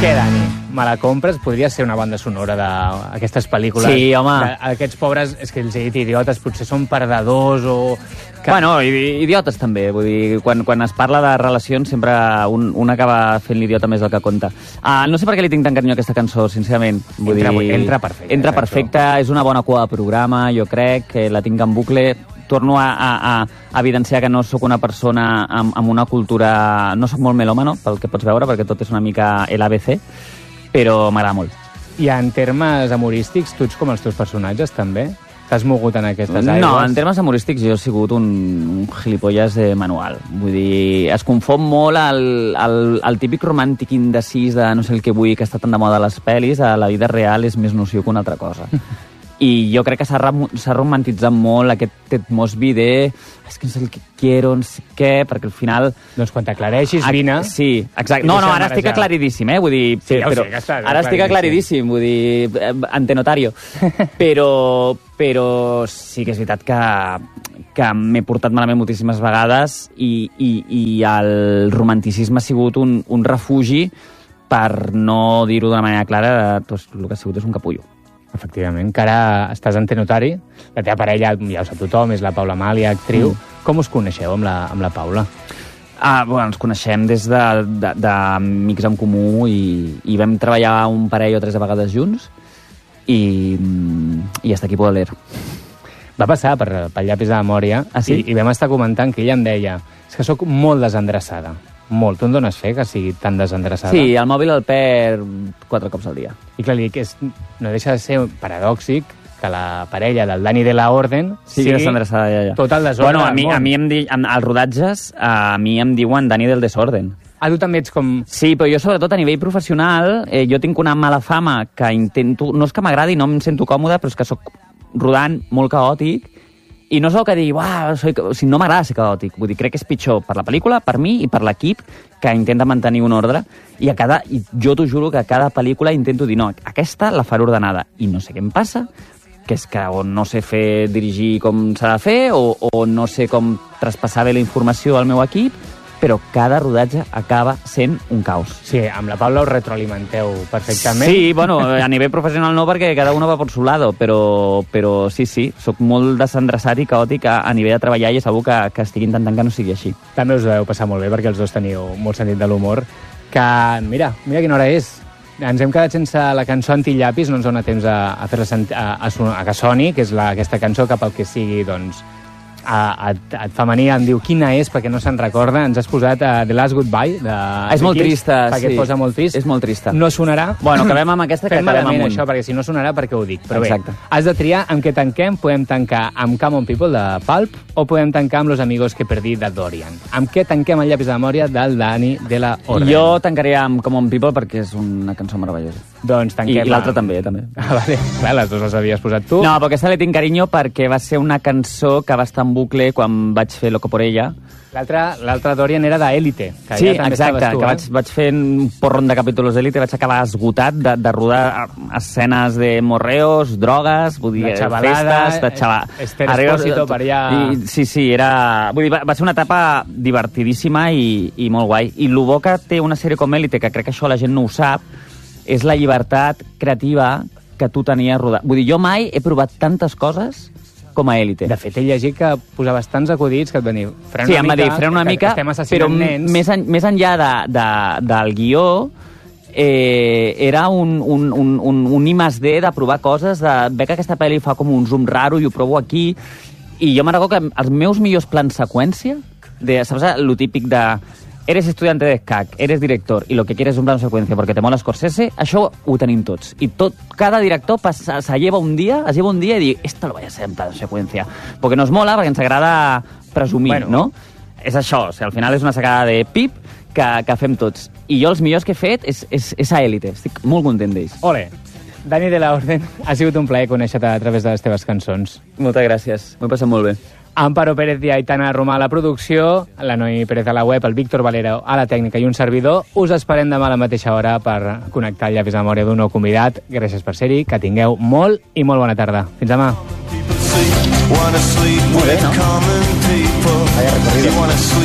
Què, Dani? Me la compres? Podria ser una banda sonora d'aquestes pel·lícules. Sí, home. Aquests pobres, és que els he dit idiotes, potser són perdedors o... Bueno, idiotes també. Vull dir, quan es parla de relacions sempre un acaba fent l'idiota més del que compta. No sé per què li tinc tant carinyo a aquesta cançó, sincerament. Entra perfecte. Entra perfecte, és una bona cua de programa, jo crec, que la tinc en bucle. Torno a evidenciar que no sóc una persona amb una cultura... No sóc molt melòmano, pel que pots veure, perquè tot és una mica l'ABC, però m'agrada molt. I en termes humorístics, tu ets com els teus personatges, també? T'has mogut en aquestes aigües? No, en termes humorístics jo he sigut un gilipolles manual. Vull dir, es confon molt el típic romàntic indecis de no sé el que vull, que està tan de moda a les pel·lis, a la vida real és més noció que una altra cosa. I jo crec que s'ha romantitzat molt aquest Ted Mosby de és que no sé el que quiero, no sé què, perquè al final... Doncs quan t'aclareixis, vine... Sí, exacte. No, ara estic aclaridíssim, vull dir... Sí, ja ho sé, que està ara estic aclaridíssim, vull dir, ante notario. Però sí que és veritat que m'he portat malament moltíssimes vegades i el romanticisme ha sigut un refugi per no dir-ho d'una manera clara, doncs el que ha sigut és un capullo. Efectivament, que ara estàs en Tenotari, la teva parella, ja ho sap tothom, és la Paula Amàlia, actriu. Com us coneixeu amb la Paula? Bueno, ens coneixem des d'amics en comú i vam treballar un parell o 3 vegades junts i hasta aquí puedo leer. Va passar pel llapis de memòria i vam estar comentant que ella em deia és que sóc molt desendreçada. Molt. Tu en dones fe que sigui tan desendreçada? Sí, el mòbil el perd 4 cops al dia. I clar, no deixa de ser paradòxic que la parella del Dani de la Orden sigui desendreçada, ja. Tot el desordre del món. A mi als rodatges, a mi em diuen Dani del desorden. Tu també ets com... Sí, però jo sobretot a nivell professional, jo tinc una mala fama que intento... No és que m'agradi, no em sento còmode, però és que soc rodant molt caòtic. I no és el que dir, no m'agrada ser caòtic. Vull dir, crec que és pitjor per la pel·lícula, per mi i per l'equip, que intenta mantenir un ordre. I jo t'ho juro que a cada pel·lícula intento dir, no, aquesta la faré ordenada. I no sé què em passa, que és que o no sé dirigir com s'ha de fer, o no sé com traspassar bé la informació al meu equip, però cada rodatge acaba sent un caos. Sí, amb la Paula us retroalimenteu perfectament. Sí, bueno, a nivell professional no, perquè cada uno va por su lado, però sí, sóc molt desendreçat i caòtic a nivell de treballar i és algú que estic intentant que no sigui així. També us deveu passar molt bé, perquè els dos teniu molt sentit de l'humor, que mira quina hora és. Ens hem quedat sense la cançó Antillapis, no ens dona temps a fer-la a que soni, que és aquesta cançó que pel que sigui, doncs, et fa mania, em diu quina és perquè no se'n recorda, ens has posat The Last Goodbye és molt trista, perquè et posa molt trist. És molt trista. No sonarà. Bueno, acabem amb aquesta que acabem amb això, perquè si no sonarà perquè ho dic. Però exacte. Bé, has de triar amb què tanquem. Podem tancar amb Come On People de Pulp o podem tancar amb Los Amigos que perdí de Dorian. Amb què tanquem el llapis de memòria del Dani de la Orden? Jo tancaria amb Come On People perquè és una cançó meravellosa. Doncs tanquem... I l'altra també. Vale. Clar, les dues les havies posat tu. No, però aquesta li tinc carinyo perquè va ser una cançó que va estar en bucle quan vaig fer Loco por ella. L'altra Dorian era d'Élite. Sí, exacte, que vaig fer un porron de capítols d'Élite, vaig acabar esgotat de rodar escenes de morreos, drogues, vull dir, festes, de xavar... Esther Espósito per allà... Sí, era... Vull dir, va ser una etapa divertidíssima i molt guai. I el bo que té una sèrie com Élite, que crec que això la gent no ho sap, és la llibertat creativa que tu tenies rodant. Vull dir, jo mai he provat tantes coses com a Élite. De fet, he llegit que posaves tants acudits que et van dir frena una mica, però més enllà del guió era un I+D de provar coses, de veure que aquesta pel·li fa com un zoom raro i ho provo aquí, i jo me'n recordo que els meus millors plans seqüència, saps lo típic de eres estudiante de SCAC, eres director y lo que quieres es un plano secuencia porque te mola Scorsese, això ho tenim tots. I cada director se lleva un dia i diu, esto lo voy a hacer en plano secuencia. Porque nos mola, perquè ens agrada presumir, no? És això, o sigui, al final és una sacada de pip que fem tots. I jo els millors que he fet és a Élite. Estic molt content d'ells. Ole! Dani de la Orden, ha sigut un plaer conèixer-te a través de les teves cançons. Moltes gràcies, m'ho he passat molt bé. Amparo Pérez i Aitana Romà a la producció, la Noemi Pérez a la web, el Víctor Valero a la tècnica i un servidor. Us esperem demà a la mateixa hora per connectar el llapis de memòria d'un nou convidat. Gràcies per ser-hi, que tingueu molt i molt bona tarda. Fins demà. Molt bé, no? Vaya recorrido.